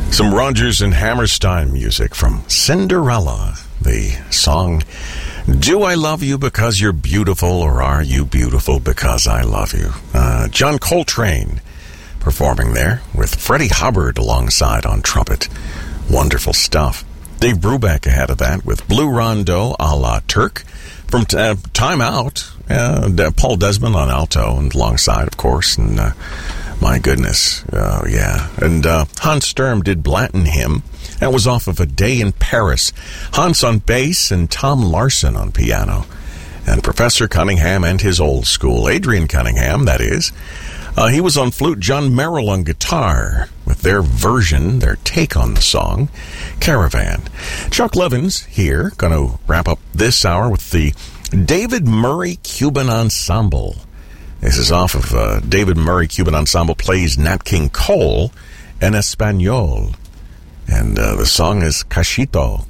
Some Rodgers and Hammerstein music from Cinderella. The song, Do I Love You Because You're Beautiful, or Are You Beautiful Because I Love You? John Coltrane performing there with Freddie Hubbard alongside on trumpet. Wonderful stuff. Dave Brubeck ahead of that with Blue Rondo a la Turk. From Time Out, Paul Desmond on alto and alongside, of course, and my goodness, yeah. And Hans Sturm did Blanton Hymn. That was off of A Day in Paris. Hans on bass and Tom Larson on piano. And Professor Cunningham and his old school, Adrian Cunningham, that is. He was on flute, John Merrill on guitar, with their version, their take on the song, Caravan. Chuck Levins here, going to wrap up this hour with the David Murray Cuban Ensemble. This is off of David Murray Cuban Ensemble plays Nat King Cole en Espanol. And the song is Cachito.